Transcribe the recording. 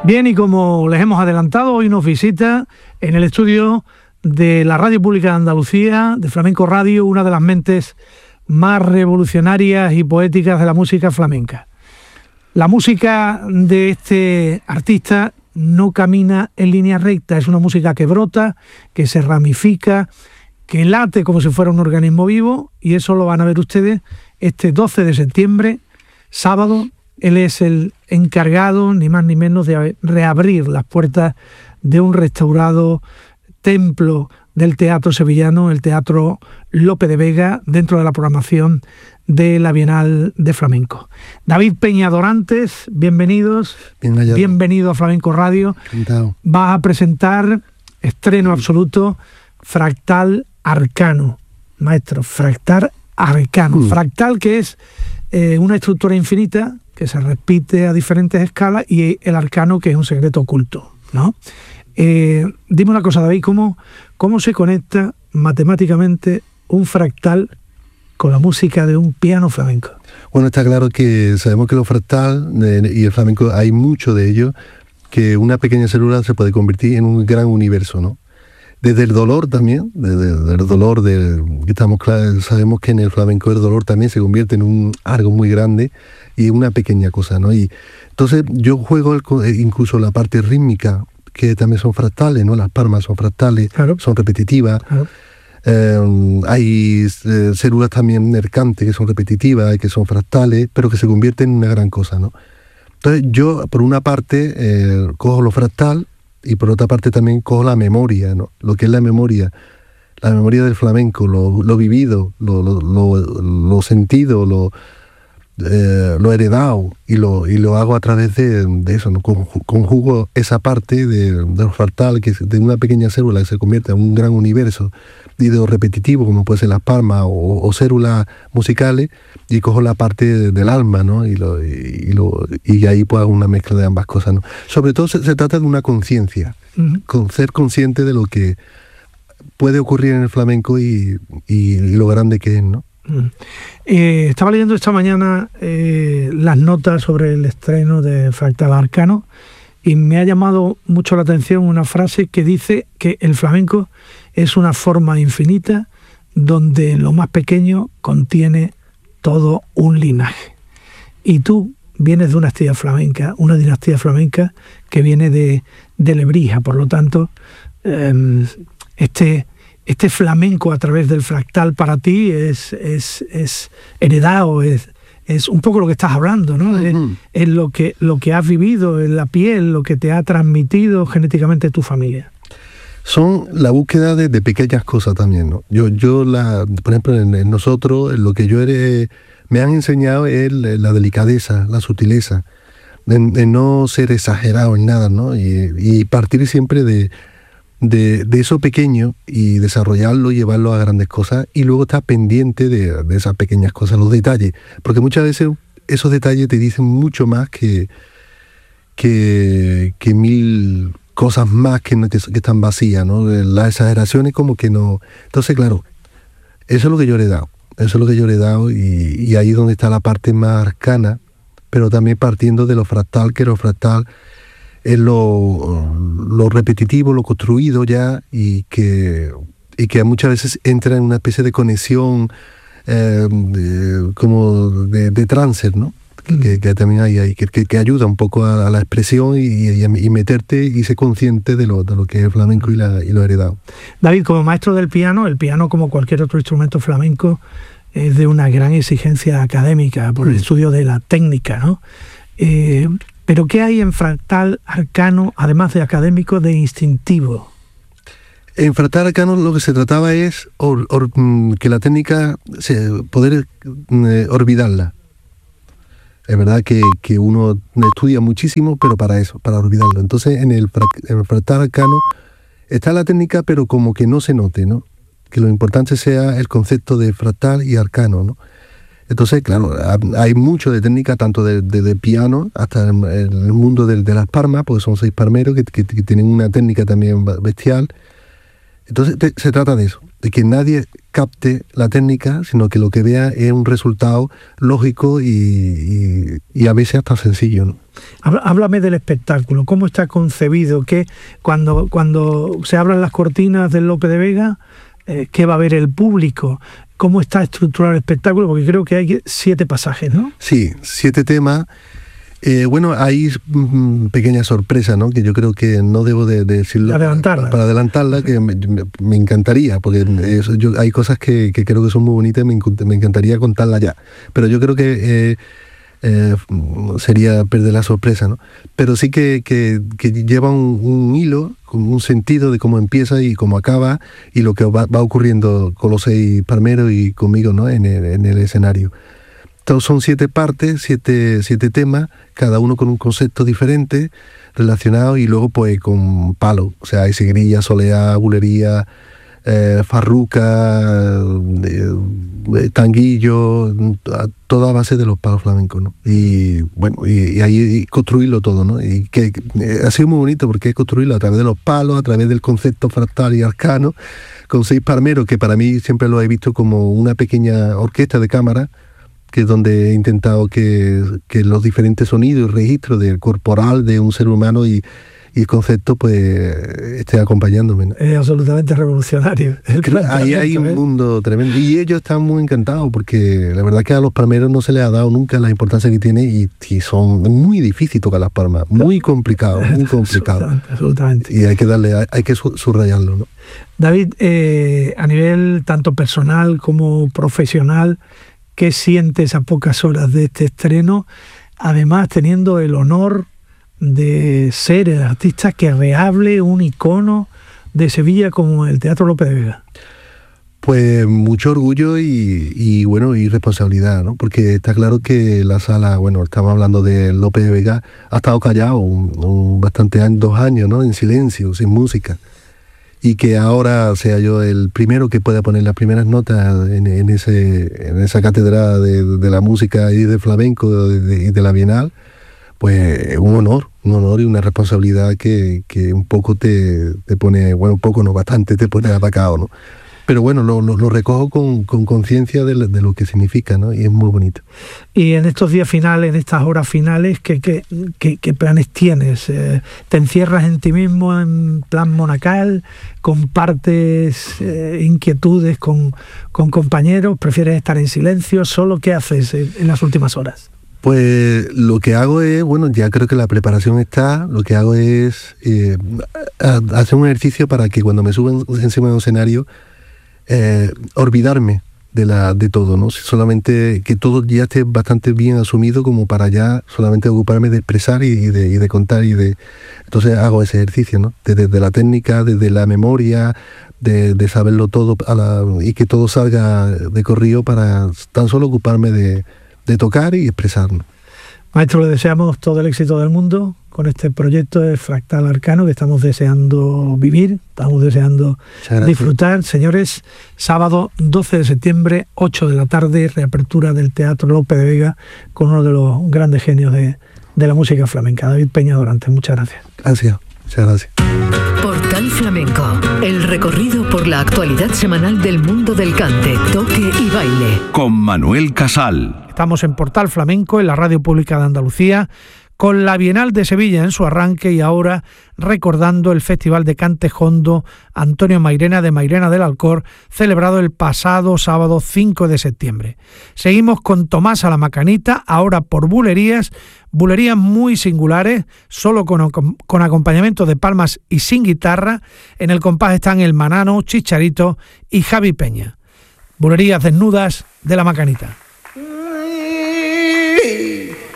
Bien, y como les hemos adelantado, hoy nos visita en el estudio de la Radio Pública de Andalucía, de Flamenco Radio, una de las mentes más revolucionarias y poéticas de la música flamenca. La música de este artista no camina en línea recta, es una música que brota, que se ramifica, que late como si fuera un organismo vivo, y eso lo van a ver ustedes este 12 de septiembre, sábado. Él es el encargado, ni más ni menos, de reabrir las puertas de un restaurado templo del teatro sevillano, el Teatro Lope de Vega, dentro de la programación de la Bienal de Flamenco. David Peña Dorantes, bienvenidos. Bienvenido a Flamenco Radio. Encantado. Vas a presentar, estreno absoluto, Fractal Arcano. Maestro, Fractal Arcano. Fractal, que es una estructura infinita que se repite a diferentes escalas, y el arcano, que es un secreto oculto, ¿no? Dime una cosa, David, ¿cómo se conecta matemáticamente un fractal con la música de un piano flamenco? Bueno, está claro que sabemos que lo fractal y el flamenco, hay mucho de ello, que una pequeña célula se puede convertir en un gran universo, ¿no? Desde el dolor también, desde el dolor, sabemos que en el flamenco el dolor también se convierte en algo muy grande y una pequeña cosa, ¿no? Y entonces yo juego incluso la parte rítmica, que también son fractales, ¿no? Las palmas son fractales, claro, son repetitivas. Claro. Hay células también mercantes que son repetitivas y que son fractales, pero que se convierten en una gran cosa, ¿no? Entonces yo, por una parte, cojo lo fractal, y por otra parte también cojo la memoria, ¿no? Lo que es la memoria del flamenco, lo vivido, lo sentido, lo heredado, y lo hago a través de eso, ¿no? Conjugo esa parte de lo fractal, que de una pequeña célula que se convierte en un gran universo, y de lo repetitivo, como puede ser las palmas o células musicales, y cojo la parte del alma, ¿no? Y ahí pues hago una mezcla de ambas cosas, ¿no? Sobre todo se trata de una conciencia, con ser consciente de lo que puede ocurrir en el flamenco y lo grande que es, ¿no? Estaba leyendo esta mañana las notas sobre el estreno de Fractal Arcano, y me ha llamado mucho la atención una frase que dice que el flamenco es una forma infinita donde lo más pequeño contiene todo un linaje. Y tú vienes de una dinastía flamenca que viene de Lebrija, por lo tanto, este flamenco a través del fractal para ti es heredado, es un poco lo que estás hablando, ¿no? Es lo que has vivido en la piel, lo que te ha transmitido genéticamente tu familia. Son la búsqueda de pequeñas cosas también, ¿no? Por ejemplo, en nosotros, lo que me han enseñado es la delicadeza, la sutileza, de no ser exagerado en nada, ¿no? Y partir siempre de eso pequeño y desarrollarlo y llevarlo a grandes cosas, y luego estar pendiente de esas pequeñas cosas, los detalles, porque muchas veces esos detalles te dicen mucho más que mil cosas más que están vacías, ¿no? Las exageraciones como que no. Entonces, claro, eso es lo que yo le he dado, y ahí es donde está la parte más arcana, pero también partiendo de lo fractal, que lo fractal es lo repetitivo, lo construido ya, y que muchas veces entra en una especie de conexión como de trance, ¿no? Que también hay ahí, que ayuda un poco a la expresión y meterte y ser consciente de lo que es el flamenco y lo heredado. David, como maestro del piano, el piano, como cualquier otro instrumento flamenco, es de una gran exigencia académica por el estudio de la técnica, ¿no? Pero ¿qué hay en Fractal Arcano, además de académico, de instintivo? En Fractal Arcano lo que se trataba es que la técnica, poder olvidarla. Es verdad que uno estudia muchísimo, pero para olvidarlo. Entonces en el Fractal Arcano está la técnica, pero como que no se note, ¿no? Que lo importante sea el concepto de fractal y arcano, ¿no? Entonces, claro, hay mucho de técnica, tanto de piano hasta en el mundo de las palmas, porque son 6 palmeros que tienen una técnica también bestial. Entonces se trata de eso, de que nadie capte la técnica, sino que lo que vea es un resultado lógico y a veces hasta sencillo, ¿no? Háblame del espectáculo, ¿cómo está concebido? ¿Qué, cuando se abran las cortinas del Lope de Vega, qué va a ver el público? ¿Cómo está estructurado el espectáculo? Porque creo que hay 7 pasajes, ¿no? Sí, 7 temas. Bueno, hay pequeñas sorpresas, ¿no? Que yo creo que no debo de decirlo para adelantarla, que me encantaría, porque hay cosas que creo que son muy bonitas y me encantaría contarlas ya. Pero yo creo que sería perder la sorpresa, ¿no? Pero sí que lleva un hilo, un sentido de cómo empieza y cómo acaba, y lo que va ocurriendo con los 6 palmeros y conmigo, ¿no? En el escenario. Entonces son 7 partes, 7 temas, cada uno con un concepto diferente, relacionado, y luego pues con palo. O sea, hay sigrilla, soleá, bulería, farruca, tanguillo, toda a base de los palos flamencos, ¿no? Y bueno, y ahí construirlo todo, ¿no? Y que ha sido muy bonito porque es construirlo a través de los palos, a través del concepto fractal y arcano, con 6 palmeros, que para mí siempre lo he visto como una pequeña orquesta de cámara, que es donde he intentado que los diferentes sonidos y registros del corporal de un ser humano y el concepto pues esté acompañándome, ¿no? Es absolutamente revolucionario. Ahí hay un mundo tremendo, y ellos están muy encantados porque la verdad que a los palmeros no se les ha dado nunca la importancia que tiene, y son muy difíciles tocar las palmas, muy complicado, muy complicado. Absolutamente. Y hay que subrayarlo, ¿no? David, a nivel tanto personal como profesional, ¿qué sientes a pocas horas de este estreno? Además, teniendo el honor de ser el artista que rehable un icono de Sevilla como el Teatro Lope de Vega. Pues mucho orgullo y bueno, y responsabilidad, ¿no? Porque está claro que la sala, bueno, estamos hablando de Lope de Vega, ha estado callado bastante 2 años, ¿no? En silencio, sin música. Y que ahora sea yo el primero que pueda poner las primeras notas en esa cátedra de la música y del flamenco y de la Bienal, pues un honor y una responsabilidad que un poco te pone, bueno, un poco no, bastante te pone atacado, ¿no? Pero bueno, lo recojo con conciencia de lo que significa, ¿no? Y es muy bonito. Y en estos días finales, en estas horas finales, ¿qué planes tienes? ¿Te encierras en ti mismo en plan monacal? ¿Compartes inquietudes con compañeros? ¿Prefieres estar en silencio? ¿Solo qué haces en las últimas horas? Pues lo que hago es, bueno, ya creo que la preparación está, lo que hago es hacer un ejercicio para que cuando me suba encima de un escenario, olvidarme de todo, ¿no? Solamente que todo ya esté bastante bien asumido como para ya solamente ocuparme de expresar y de contar entonces hago ese ejercicio, ¿no? Desde la técnica, desde la memoria, de saberlo todo y que todo salga de corrido para tan solo ocuparme de tocar y expresarlo. Maestro, le deseamos todo el éxito del mundo con este proyecto de Fractal Arcano que estamos deseando vivir, estamos deseando disfrutar. Señores, sábado 12 de septiembre, 8 de la tarde, reapertura del Teatro Lope de Vega con uno de los grandes genios de la música flamenca, David Peña Dorantes. Muchas gracias. Gracias, muchas gracias. Portal Flamenco, el recorrido por la actualidad semanal del mundo del cante, toque y baile. Con Manuel Casal. Estamos en Portal Flamenco, en la Radio Pública de Andalucía, con la Bienal de Sevilla en su arranque y ahora recordando el Festival de Cante Jondo Antonio Mairena de Mairena del Alcor, celebrado el pasado sábado 5 de septiembre. Seguimos con Tomás a la Macanita, ahora por bulerías muy singulares, solo con acompañamiento de palmas y sin guitarra. En el compás están El Manano, Chicharito y Javi Peña. Bulerías desnudas de la Macanita.